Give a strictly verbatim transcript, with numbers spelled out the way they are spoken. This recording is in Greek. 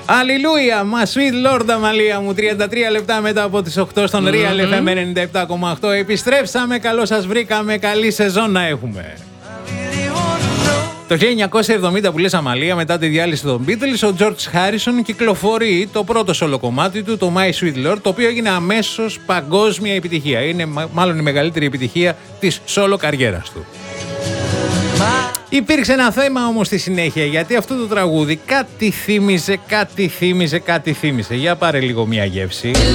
Αλληλούια, μα sweet Lord Αμαλία μου. τριάντα τρία λεπτά μετά από τις οκτώ στον mm-hmm. Real εφ εμ ενενήντα επτά κόμμα οκτώ. Επιστρέψαμε, καλώς σας βρήκαμε, καλή σεζόν να έχουμε. Το χίλια εννιακόσια εβδομήντα που λες Αμαλία, μετά τη διάλυση των Beatles, ο George Harrison κυκλοφορεί το πρώτο solo κομμάτι του, το My Sweet Lord, το οποίο έγινε αμέσως παγκόσμια επιτυχία. Είναι μάλλον η μεγαλύτερη επιτυχία της solo καριέρας του. Υπήρξε ένα θέμα όμως στη συνέχεια, γιατί αυτό το τραγούδι κάτι θύμιζε, κάτι θύμιζε, κάτι θύμιζε. Για πάρε λίγο μια γεύση.